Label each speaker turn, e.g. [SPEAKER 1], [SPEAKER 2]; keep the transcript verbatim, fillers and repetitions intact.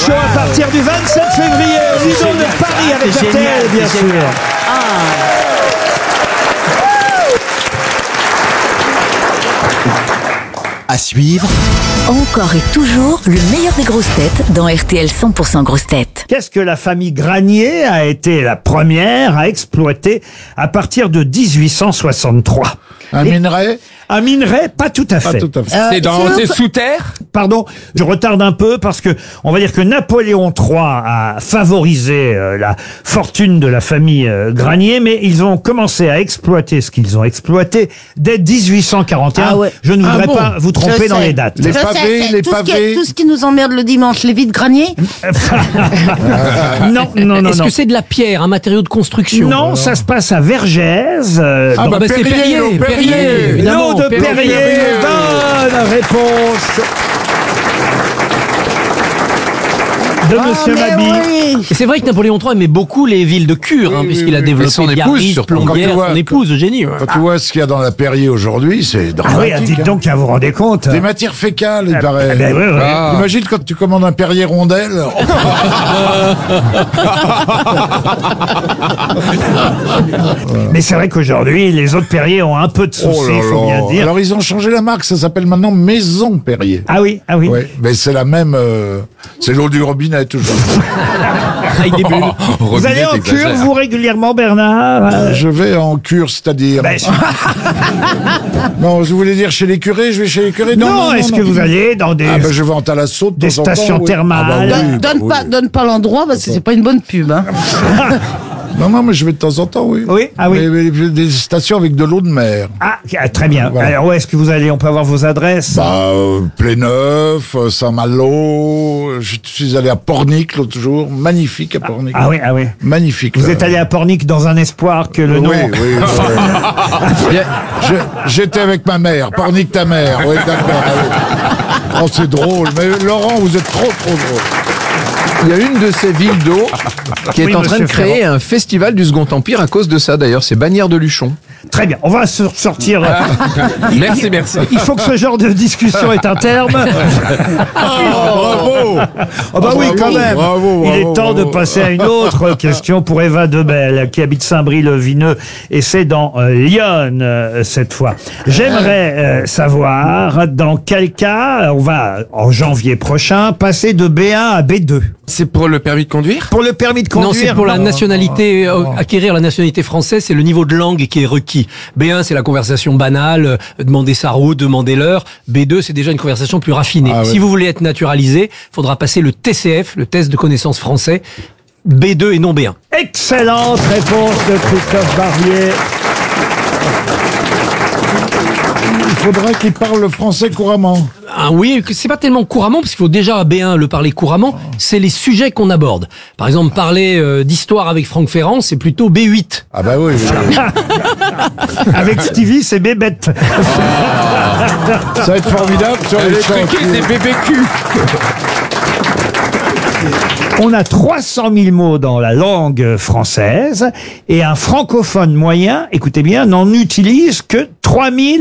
[SPEAKER 1] Show à partir du vingt-sept février au Lido de Paris avec R T L, bien sûr.
[SPEAKER 2] À suivre.
[SPEAKER 3] Encore et toujours le meilleur des grosses têtes dans R T L cent pour cent grosses têtes.
[SPEAKER 1] Qu'est-ce que la famille Granier a été la première à exploiter à partir de dix-huit cent soixante-trois?
[SPEAKER 4] Un minerai?
[SPEAKER 1] Un minerai, pas tout à fait.
[SPEAKER 4] Pas tout à fait.
[SPEAKER 5] Euh,
[SPEAKER 6] C'est dans, c'est sous terre?
[SPEAKER 1] Pardon, je retarde un peu parce que on va dire que Napoléon trois a favorisé euh, la fortune de la famille euh, Granier, mais ils ont commencé à exploiter ce qu'ils ont exploité dès dix-huit cent quarante et un.
[SPEAKER 5] Ah ouais.
[SPEAKER 1] Je ne
[SPEAKER 4] Ah
[SPEAKER 1] voudrais
[SPEAKER 4] bon
[SPEAKER 1] pas vous tromper
[SPEAKER 5] Je
[SPEAKER 1] dans
[SPEAKER 5] sais.
[SPEAKER 1] les dates.
[SPEAKER 4] Les
[SPEAKER 5] Je
[SPEAKER 4] pavés,
[SPEAKER 5] sais, c'est
[SPEAKER 4] les
[SPEAKER 5] tout ce qui-
[SPEAKER 4] pavés.
[SPEAKER 5] tout ce qui nous emmerde le dimanche, les vides graniers.
[SPEAKER 1] Non, non, non,
[SPEAKER 7] Est-ce
[SPEAKER 1] non.
[SPEAKER 7] que c'est de la pierre, un matériau de construction?
[SPEAKER 1] Non, ça se passe à Vergès. euh,
[SPEAKER 4] Ah
[SPEAKER 1] dans-
[SPEAKER 4] bah,
[SPEAKER 7] bah, c'est
[SPEAKER 4] Perrier,
[SPEAKER 7] Perrier,
[SPEAKER 4] l'eau
[SPEAKER 7] Perrier,
[SPEAKER 4] Perrier.
[SPEAKER 7] évidemment.
[SPEAKER 1] L'eau de
[SPEAKER 7] Perrier,
[SPEAKER 1] Perrier.
[SPEAKER 4] Perrier.
[SPEAKER 1] Bonne réponse de Monsieur
[SPEAKER 5] Ah, mais
[SPEAKER 1] Mabille.
[SPEAKER 5] oui.
[SPEAKER 7] Et c'est vrai que Napoléon trois aimait beaucoup les villes de cure, hein,
[SPEAKER 4] Oui,
[SPEAKER 7] puisqu'il
[SPEAKER 4] oui,
[SPEAKER 7] a
[SPEAKER 4] oui.
[SPEAKER 7] développé
[SPEAKER 6] Et son épouse,
[SPEAKER 7] Biarritz,
[SPEAKER 6] surtout.
[SPEAKER 4] Quand
[SPEAKER 7] Plombières,
[SPEAKER 4] tu vois-
[SPEAKER 7] son épouse, Eugénie. ouais.
[SPEAKER 4] Quand tu vois ce qu'il y a dans la Perrier aujourd'hui, c'est
[SPEAKER 1] Ah oui,
[SPEAKER 4] dramatique.
[SPEAKER 1] dites
[SPEAKER 4] hein.
[SPEAKER 1] donc, à vous rendez compte.
[SPEAKER 4] Des matières fécales, il
[SPEAKER 1] Ah,
[SPEAKER 4] paraît.
[SPEAKER 1] ah, ben oui, oui.
[SPEAKER 6] Ah.
[SPEAKER 4] Imagine quand tu commandes un Perrier rondelle.
[SPEAKER 1] Mais c'est vrai qu'aujourd'hui, les autres Perrier ont un peu de soucis,
[SPEAKER 4] Oh là
[SPEAKER 1] il faut
[SPEAKER 4] là.
[SPEAKER 1] bien dire.
[SPEAKER 4] Alors ils ont changé la marque, ça s'appelle maintenant Maison Perrier.
[SPEAKER 1] Ah oui, ah oui.
[SPEAKER 4] Ouais, mais c'est la même. euh, c'est l'eau du robinet toujours.
[SPEAKER 7] Avec des bulles.
[SPEAKER 1] Vous
[SPEAKER 6] Robinet,
[SPEAKER 1] allez en
[SPEAKER 6] t'exagères.
[SPEAKER 1] cure, vous, régulièrement, Bernard Euh,
[SPEAKER 4] Je vais en cure, c'est-à-dire.
[SPEAKER 1] ben,
[SPEAKER 4] Non, je voulais dire chez les curés, je vais chez les curés. Non,
[SPEAKER 1] Non,
[SPEAKER 4] non, non,
[SPEAKER 1] est-ce
[SPEAKER 4] non.
[SPEAKER 1] que vous allez dans des...
[SPEAKER 4] Ah ben je vais en Thalasso de
[SPEAKER 1] des
[SPEAKER 4] temps en temps,
[SPEAKER 1] stations
[SPEAKER 4] oui.
[SPEAKER 1] thermales.
[SPEAKER 4] Ah bah oui,
[SPEAKER 5] Donne,
[SPEAKER 4] bah
[SPEAKER 5] donne
[SPEAKER 4] oui.
[SPEAKER 5] pas, donne pas l'endroit parce que c'est pas une bonne pub. Hein.
[SPEAKER 4] Non, non, mais je vais de temps en temps, oui.
[SPEAKER 1] Oui, ah oui.
[SPEAKER 4] Mais- mais des stations avec de l'eau de mer.
[SPEAKER 1] Ah, ah, très bien.
[SPEAKER 4] Voilà.
[SPEAKER 1] Alors, où est-ce que vous allez? On peut avoir vos adresses?
[SPEAKER 4] Bah, euh, Pléneuf, euh, Saint-Malo. Je suis allé à Pornic l'autre jour. Magnifique à Pornic.
[SPEAKER 1] Ah oui, ah oui.
[SPEAKER 4] Magnifique.
[SPEAKER 1] Vous
[SPEAKER 4] là.
[SPEAKER 1] êtes allé à Pornic dans un espoir que le
[SPEAKER 4] Oui,
[SPEAKER 1] nom...
[SPEAKER 4] oui, oui. Je- J'étais avec ma mère. Pornic ta mère. Oui, d'accord. Ah oui. Oh, c'est drôle. Mais Laurent, vous êtes trop, trop drôle.
[SPEAKER 6] Il y a une de ces villes d'eau qui est
[SPEAKER 1] Oui,
[SPEAKER 6] en train de
[SPEAKER 1] monsieur
[SPEAKER 6] créer un festival du Second Empire à cause de ça. D'ailleurs, c'est Bagnères de Luchon.
[SPEAKER 1] Très bien, on va se sortir...
[SPEAKER 6] Merci, merci.
[SPEAKER 1] Il faut que ce genre de discussion ait un terme.
[SPEAKER 4] Bravo.
[SPEAKER 1] Oh bah oui, quand même.
[SPEAKER 4] Bravo,
[SPEAKER 1] Il est
[SPEAKER 4] bravo,
[SPEAKER 1] temps de
[SPEAKER 4] bravo.
[SPEAKER 1] passer à une autre question pour Eva Debelle, qui habite Saint-Brie-le-Vineux, et c'est dans euh, Lyon euh, cette fois. J'aimerais euh, savoir dans quel cas on va, en janvier prochain, passer de B un à B deux.
[SPEAKER 6] C'est pour le permis de conduire?
[SPEAKER 1] Pour le permis de conduire.
[SPEAKER 7] Non, c'est pour la
[SPEAKER 1] non.
[SPEAKER 7] nationalité, euh, acquérir la nationalité française, c'est le niveau de langue qui est requis. B un, c'est la conversation banale, euh, demander sa route, demander l'heure. B deux, c'est déjà une conversation plus raffinée.
[SPEAKER 4] Ah ouais.
[SPEAKER 7] Si vous voulez être naturalisé, il faudra passer le T C F, le test de connaissance français, B deux et non B un.
[SPEAKER 1] Excellente réponse de Christophe Barbier.
[SPEAKER 4] Il faudrait qu'il parle le français couramment.
[SPEAKER 7] Ah oui, que c'est pas tellement couramment, parce qu'il faut déjà à B un le parler couramment, c'est les sujets qu'on aborde. Par exemple, parler euh, d'histoire avec Franck Ferrand, c'est plutôt B huit.
[SPEAKER 4] Ah bah oui. oui.
[SPEAKER 1] Avec Stevie, c'est Bébête.
[SPEAKER 4] Ça va être formidable sur les chantiers.
[SPEAKER 6] c'est B B Q.
[SPEAKER 1] On a trois cent mille mots dans la langue française et un francophone moyen, écoutez bien, n'en utilise que trois mille